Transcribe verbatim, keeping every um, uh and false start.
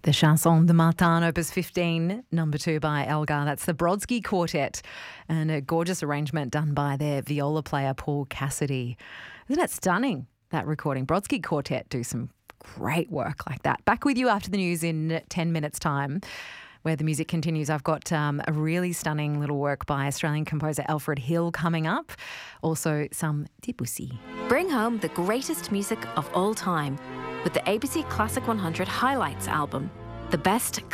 The Chanson de Martin, Opus fifteen, number two by Elgar. That's the Brodsky Quartet, and a gorgeous arrangement done by their viola player, Paul Cassidy. Isn't it stunning, that recording? Brodsky Quartet do some great work like that. Back with you after the news in ten minutes' time, where the music continues. I've got um, a really stunning little work by Australian composer Alfred Hill coming up. Also some Debussy. Bring home the greatest music of all time with the A B C Classic one hundred Highlights album. The best